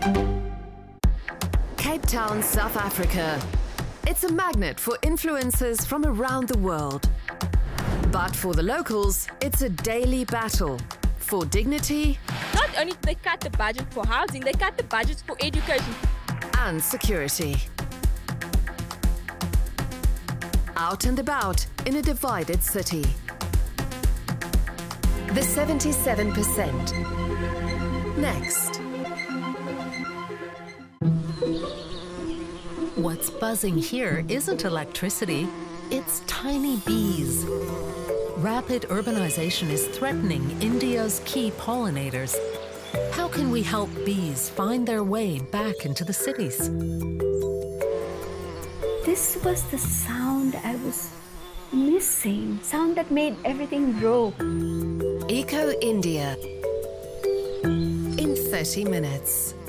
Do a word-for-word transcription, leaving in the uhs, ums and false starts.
Cape Town, South Africa. It's a magnet for influencers from around the world. But for the locals, it's a daily battle for dignity. Not only did they cut the budget for housing, they cut the budget for education. And security. Out and about in a divided city. The seventy-seven percent. Next. What's buzzing here isn't electricity, it's tiny bees. Rapid urbanization is threatening India's key pollinators. How can we help bees find their way back into the cities? This was the sound I was missing, sound that made everything grow. Eco India in thirty minutes.